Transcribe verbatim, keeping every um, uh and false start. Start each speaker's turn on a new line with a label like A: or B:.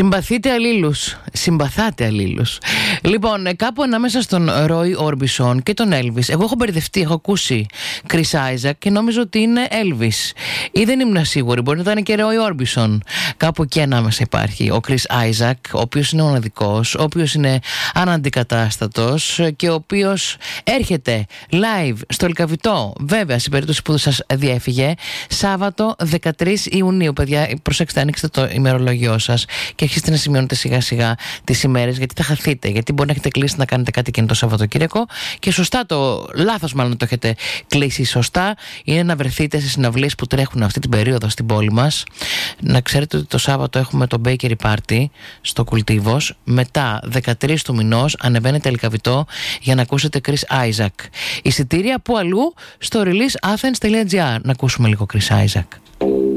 A: Συμπαθείτε αλλήλους. Συμπαθάτε αλλήλους. Λοιπόν, κάπου ανάμεσα στον Ρόι Όρμπισον και τον Elvis. Εγώ έχω μπερδευτεί, έχω ακούσει Chris Isaac και νόμιζα ότι είναι Elvis. Ή δεν ήμουν σίγουρη, μπορεί να ήταν και Ρόι Όρμπισον. Κάπου εκεί ανάμεσα υπάρχει ο Chris Isaac, ο οποίος είναι μοναδικός, ο οποίος είναι αναντικατάστατος και ο οποίος έρχεται live στο Ελκαβητό, βέβαια, σε περίπτωση που σας διέφυγε, Σάββατο δεκατρείς Ιουνίου. Παιδιά, προσέξτε, ανοίξτε το ημερολόγιό σας και αρχίστε να σημειώνετε σιγά σιγά τις ημέρες, γιατί θα χαθείτε. Γιατί μπορεί να έχετε κλείσει να κάνετε κάτι εκείνο το Σαββατοκύριακο και σωστά το, λάθος μάλλον το έχετε κλείσει σωστά, είναι να βρεθείτε σε συναυλίες που τρέχουν αυτή την περίοδο στην πόλη μας. Να ξέρετε ότι το Σάββατο έχουμε το Bakery Party στο Κουλτίβος. Μετά, δεκατρείς του μηνός, ανεβαίνετε Ελκαβητό για να ακούσετε Chris Isaac. Εισιτήρια που αλλού στο release athens τελεία gr. Να ακούσουμε λίγο Chris Isaac.